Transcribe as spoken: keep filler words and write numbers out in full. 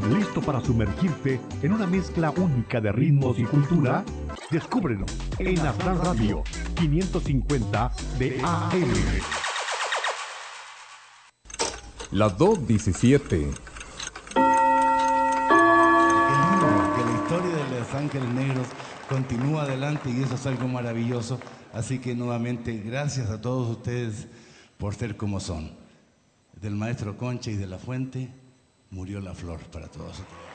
¿Listo para sumergirte en una mezcla única de ritmos y cultura? Descúbrelo en Astral Radio quinientos cincuenta de A M. Las dos diecisiete. Que la historia de Los Ángeles Negros continúa adelante y eso es algo maravilloso. Así que nuevamente gracias a todos ustedes por ser como son. Del maestro Concha y de la Fuente murió la flor para todos ustedes.